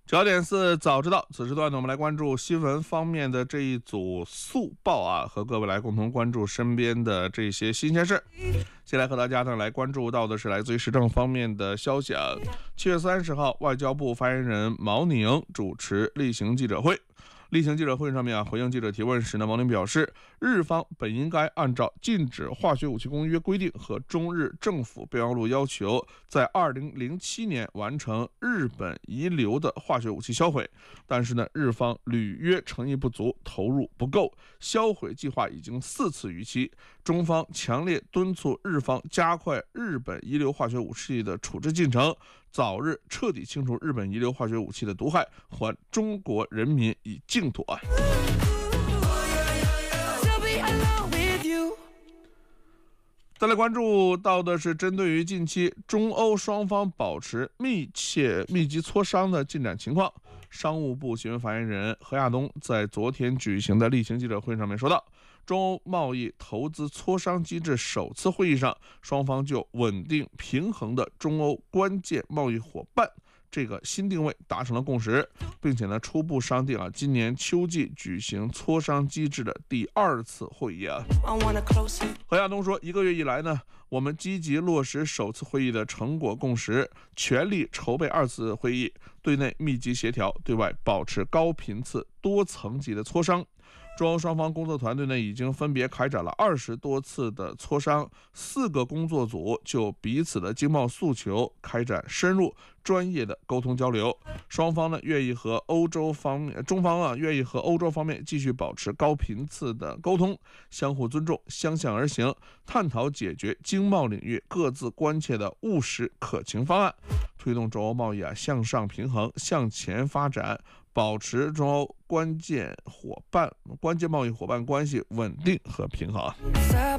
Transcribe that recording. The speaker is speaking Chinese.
9点4早知道，此时段呢，我们来关注新闻方面的这一组速报啊，和各位来共同关注身边的这些新鲜事。先来和大家呢来关注到的是来自于时政方面的消息啊。7月30号，外交部发言人毛宁主持例行记者会。例行记者会上面回应记者提问时呢，毛宁表示，日方本应该按照禁止化学武器公约规定和中日政府备忘录要求，在2007年完成日本遗留的化学武器销毁。但是呢，日方屡约诚意不足，投入不够，销毁计划已经4次逾期。中方强烈敦促日方加快日本遗留化学武器的处置进程，早日彻底清除日本遗留化学武器的毒害，还中国人民以净土啊！再来关注到的是，针对于近期中欧双方保持密集磋商的进展情况，商务部新闻发言人何亚东在昨天举行的例行记者会上面说道，中欧贸易投资磋商机制首次会议上，双方就稳定平衡的中欧关键贸易伙伴这个新定位达成了共识，并且呢初步商定今年秋季举行磋商机制的第2次会议啊。何亚东说，1个月以来呢，我们积极落实首次会议的成果共识，全力筹备2次会议，对内密集协调，对外保持高频次多层级的磋商。中欧双方工作团队呢，已经分别开展了20多次的磋商，4个工作组就彼此的经贸诉求开展深入专业的沟通交流。双方呢愿意和中方愿意和欧洲方面继续保持高频次的沟通，相互尊重，相向而行，探讨解决经贸领域各自关切的务实可行方案，推动中欧贸易向上平衡，向前发展，保持中欧关键贸易伙伴关系稳定和平衡。